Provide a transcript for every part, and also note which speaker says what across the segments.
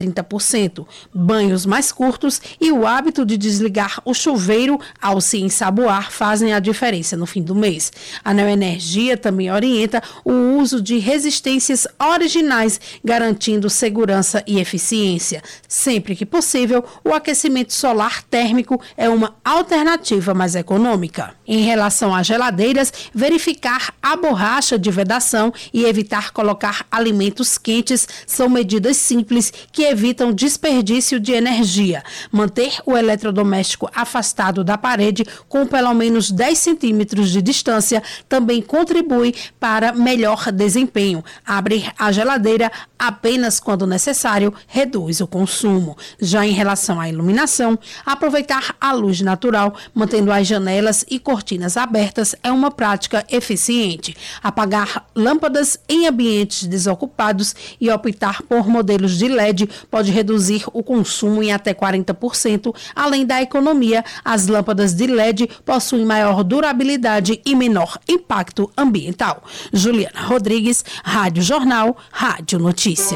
Speaker 1: 30%, banhos mais curtos e o hábito de desligar o chuveiro ao se ensaboar fazem a diferença no fim do mês. A Neoenergia também orienta o uso de resistências originais, garantindo segurança e eficiência. Sempre que possível, o aquecimento solar térmico é uma alternativa mais econômica. Em relação às geladeiras, verificar a borracha de vedação e evitar colocar alimentos quentes são medidas simples que evitam desperdício de energia. Manter o eletrodoméstico afastado da parede com pelo menos 10 centímetros de distância também contribui para melhor desempenho. Abrir a geladeira apenas quando necessário reduz o consumo. Já em relação à iluminação, aproveitar a luz natural, mantendo as janelas e cortinas abertas é uma prática eficiente. Apagar lâmpadas em ambientes desocupados e optar por modelos de LED pode reduzir o consumo em até 40%. Além da economia, as lâmpadas de LED possuem maior durabilidade e menor impacto ambiental. Juliana Rodrigues, Rádio Jornal, Rádio Notícia.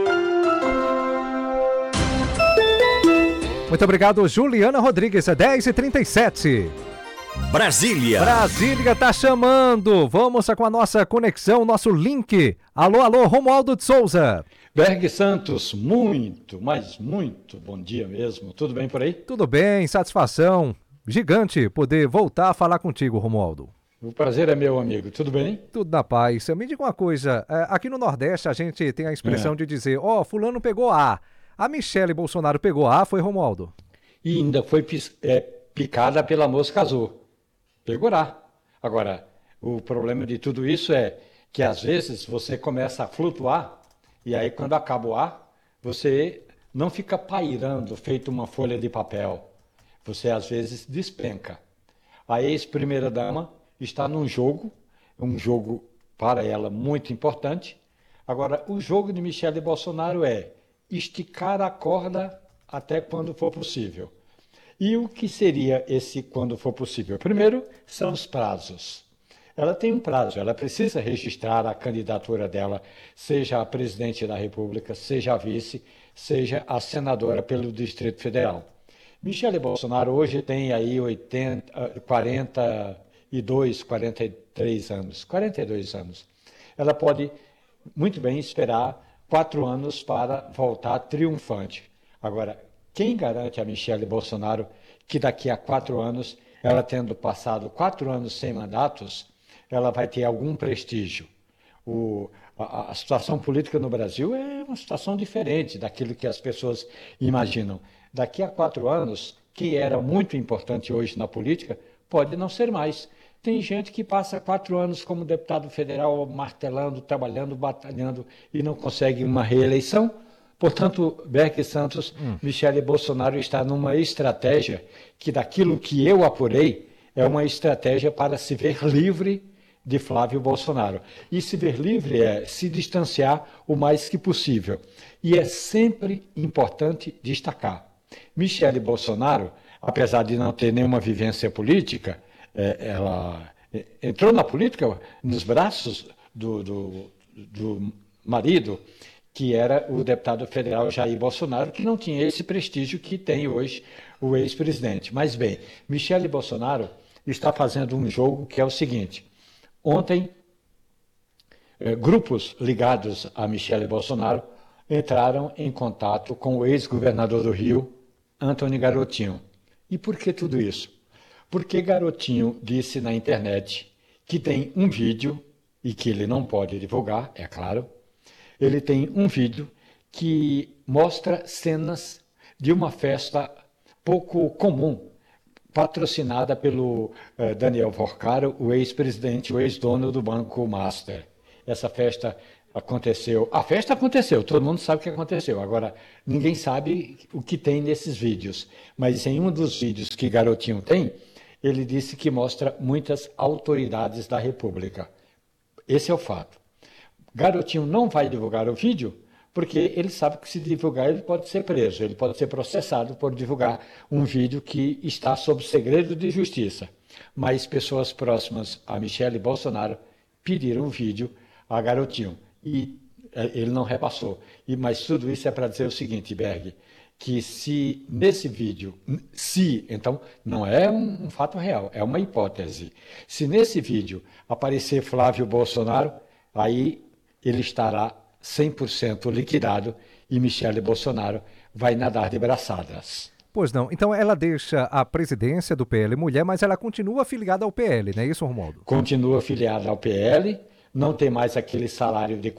Speaker 2: Muito obrigado, Juliana Rodrigues, 10h37.
Speaker 3: Brasília.
Speaker 2: Brasília tá chamando. Vamos com a nossa conexão, nosso link. Alô, alô, Romualdo de Souza.
Speaker 4: Berg Santos, muito, mas muito bom dia mesmo. Tudo bem por aí?
Speaker 2: Tudo bem, satisfação gigante poder voltar a falar contigo, Romualdo.
Speaker 4: O prazer é meu, amigo. Tudo bem?
Speaker 2: Tudo na paz. Me diga uma coisa, aqui no Nordeste a gente tem a expressão de dizer, fulano pegou A. A Michele Bolsonaro pegou A, foi, Romualdo?
Speaker 4: E ainda foi picada pela mosca azul. Pegou A. Agora, o problema de tudo isso é que às vezes você começa a flutuar e aí quando acaba o A, você não fica pairando feito uma folha de papel. Você às vezes despenca. A ex-primeira-dama está num jogo, um jogo para ela muito importante. Agora, o jogo de Michele Bolsonaro é esticar a corda até quando for possível. E o que seria esse quando for possível? Primeiro, são os prazos. Ela tem um prazo, ela precisa registrar a candidatura dela, seja a presidente da República, seja a vice, seja a senadora pelo Distrito Federal. Michele Bolsonaro hoje tem aí 42 anos. Ela pode muito bem esperar 4 anos para voltar triunfante. Agora, quem garante a Michele Bolsonaro que daqui a 4 anos, ela tendo passado 4 anos sem mandatos, ela vai ter algum prestígio? A situação política no Brasil é uma situação diferente daquilo que as pessoas imaginam. Daqui a 4 anos, que era muito importante hoje na política, pode não ser mais. Tem gente que passa 4 anos como deputado federal, martelando, trabalhando, batalhando e não consegue uma reeleição. Portanto, Berg Santos, Michele Bolsonaro está numa estratégia que, daquilo que eu apurei, é uma estratégia para se ver livre de Flávio Bolsonaro. E se ver livre é se distanciar o mais que possível. E é sempre importante destacar. Michele Bolsonaro, apesar de não ter nenhuma vivência política, ela entrou na política nos braços do marido, que era o deputado federal Jair Bolsonaro, que não tinha esse prestígio que tem hoje o ex-presidente. Mas bem, Michele Bolsonaro está fazendo um jogo que é o seguinte. Ontem, grupos ligados a Michele Bolsonaro entraram em contato com o ex-governador do Rio, Antony Garotinho. E por que tudo isso? Porque Garotinho disse na internet que tem um vídeo, e que ele não pode divulgar, é claro. Ele tem um vídeo que mostra cenas de uma festa pouco comum, patrocinada pelo Daniel Porcaro, o ex-presidente, o ex-dono do Banco Master. Essa festa aconteceu. A festa aconteceu, todo mundo sabe o que aconteceu. Agora, ninguém sabe o que tem nesses vídeos. Mas em um dos vídeos que Garotinho tem, ele disse que mostra muitas autoridades da República. Esse é o fato. Garotinho não vai divulgar o vídeo porque ele sabe que se divulgar ele pode ser preso, ele pode ser processado por divulgar um vídeo que está sob segredo de justiça. Mas pessoas próximas a Michele Bolsonaro pediram o vídeo a Garotinho. E Ele não repassou. Mas tudo isso é para dizer o seguinte, Berg, que se nesse vídeo, então não é um fato real, é uma hipótese. Se nesse vídeo aparecer Flávio Bolsonaro, aí ele estará 100% liquidado e Michele Bolsonaro vai nadar de braçadas.
Speaker 2: Pois não. Então ela deixa a presidência do PL Mulher, mas ela continua afiliada ao PL, não é isso, Romualdo?
Speaker 4: Continua afiliada ao PL, não tem mais aquele salário de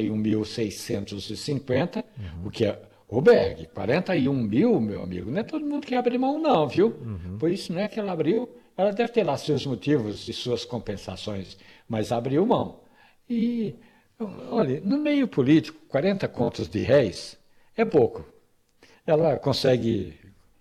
Speaker 4: 41.650, o que é... Ô Berg, 41 mil, meu amigo, não é todo mundo que abre mão não, viu? Por isso não é que ela abriu, ela deve ter lá seus motivos e suas compensações, mas abriu mão. E, olha, no meio político, 40 contos de réis é pouco. Ela consegue...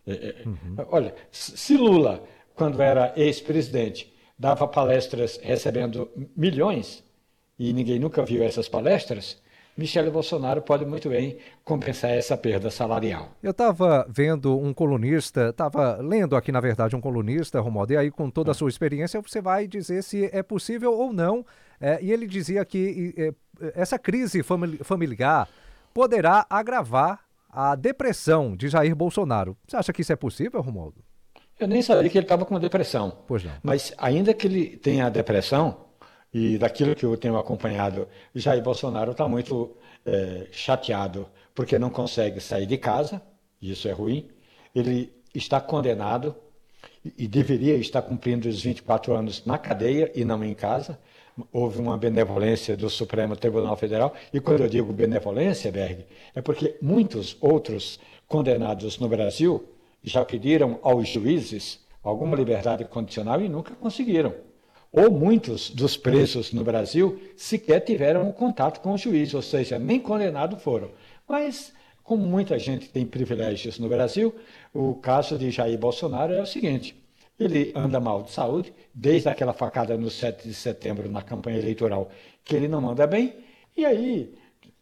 Speaker 4: Olha, se Lula, quando era ex-presidente, dava palestras recebendo milhões, e ninguém nunca viu essas palestras, Michele Bolsonaro pode muito bem compensar essa perda salarial.
Speaker 2: Eu estava vendo um colunista, estava lendo aqui, na verdade, um colunista, Romualdo, e aí com toda a sua experiência você vai dizer se é possível ou não. E ele dizia que essa crise familiar poderá agravar a depressão de Jair Bolsonaro. Você acha que isso é possível, Romualdo?
Speaker 4: Eu nem sabia que ele estava com depressão.
Speaker 2: Pois não.
Speaker 4: Mas ainda que ele tenha depressão, e daquilo que eu tenho acompanhado, Jair Bolsonaro está muito chateado porque não consegue sair de casa, e isso é ruim. Ele está condenado e deveria estar cumprindo os 24 anos na cadeia e não em casa. Houve uma benevolência do Supremo Tribunal Federal, e quando eu digo benevolência, Berg, é porque muitos outros condenados no Brasil já pediram aos juízes alguma liberdade condicional e nunca conseguiram. Ou muitos dos presos no Brasil sequer tiveram um contato com o juiz, ou seja, nem condenados foram. Mas, como muita gente tem privilégios no Brasil, o caso de Jair Bolsonaro é o seguinte: ele anda mal de saúde, desde aquela facada no 7 de setembro na campanha eleitoral, que ele não anda bem, e aí,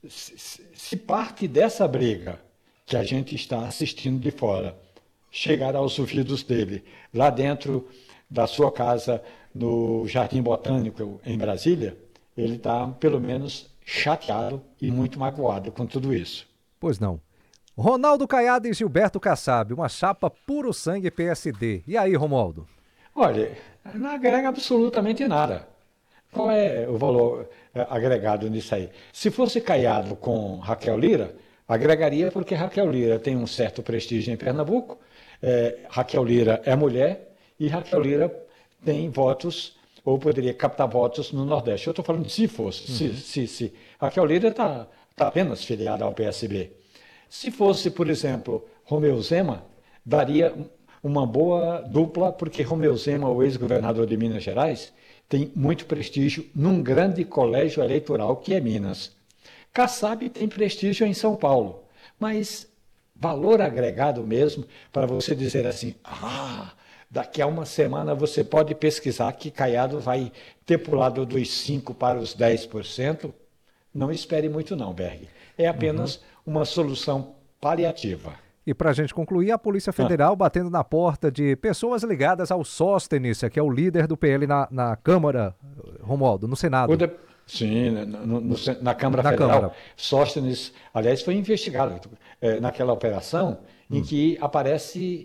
Speaker 4: se parte dessa briga que a gente está assistindo de fora chegar aos ouvidos dele, lá dentro da sua casa, no Jardim Botânico, em Brasília, ele está, pelo menos, chateado e muito magoado com tudo isso.
Speaker 2: Pois não. Ronaldo Caiado e Gilberto Kassab, uma chapa puro sangue PSD. E aí, Romualdo?
Speaker 4: Olha, não agrega absolutamente nada. Qual é o valor agregado nisso aí? Se fosse Caiado com Raquel Lira, agregaria porque Raquel Lira tem um certo prestígio em Pernambuco, Raquel Lira é mulher e Raquel Lira tem votos, ou poderia captar votos no Nordeste. Eu estou falando se fosse, se. Raquel Lira está apenas filiada ao PSB. Se fosse, por exemplo, Romeu Zema, daria uma boa dupla, porque Romeu Zema, o ex-governador de Minas Gerais, tem muito prestígio num grande colégio eleitoral que é Minas. Kassab tem prestígio em São Paulo, mas valor agregado mesmo para você dizer assim, daqui a uma semana você pode pesquisar que Caiado vai ter pulado dos 5% para os 10%. Não espere muito não, Berg. É apenas uma solução paliativa.
Speaker 2: E para a gente concluir, a Polícia Federal batendo na porta de pessoas ligadas ao Sóstenes, que é o líder do PL na Câmara, Romualdo, no Senado.
Speaker 4: Sim, na Câmara Federal.
Speaker 2: Câmara.
Speaker 4: Sóstenes, aliás, foi investigado naquela operação em que aparece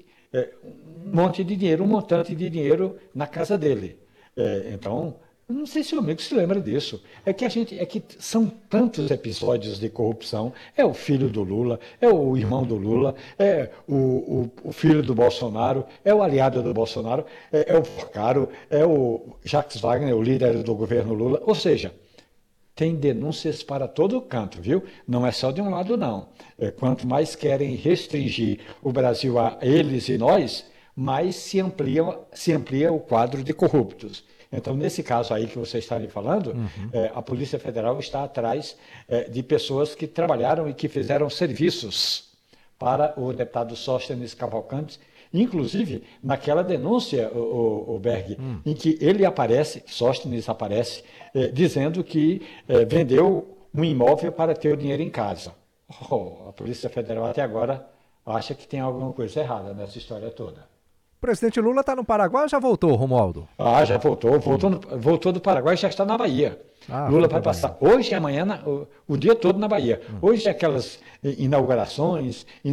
Speaker 4: um montante de dinheiro na casa dele. Então, não sei se o amigo se lembra disso. É que são tantos episódios de corrupção. É o filho do Lula, é o irmão do Lula, é o filho do Bolsonaro, é o aliado do Bolsonaro, é o Porcaro, é o Jacques Wagner, o líder do governo Lula. Ou seja, tem denúncias para todo canto, viu? Não é só de um lado, não. Quanto mais querem restringir o Brasil a eles e nós, mais se amplia o quadro de corruptos. Então, nesse caso aí que você está me falando, a Polícia Federal está atrás de pessoas que trabalharam e que fizeram serviços para o deputado Sóstenes Cavalcante, inclusive naquela denúncia, o Berg, em que Sóstenes aparece, dizendo que vendeu um imóvel para ter o dinheiro em casa. A Polícia Federal até agora acha que tem alguma coisa errada nessa história toda.
Speaker 2: presidente Lula está no Paraguai ou já voltou, Romualdo?
Speaker 4: Já voltou do Paraguai e já está na Bahia. Lula vai passar hoje e amanhã o dia todo na Bahia. Hoje é aquelas inaugurações,